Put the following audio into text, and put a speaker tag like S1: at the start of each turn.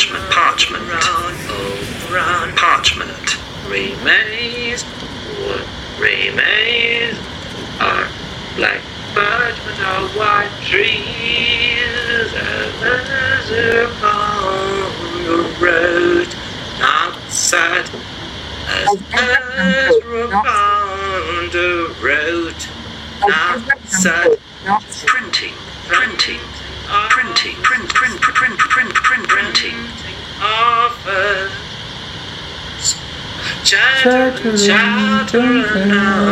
S1: parchment, parchment, parchment.
S2: Remains, what remains are black parchment or white trees, others upon the road, outside, others upon the road, outside,
S1: Printing, printing, printing, printing.
S2: offers, chatter now.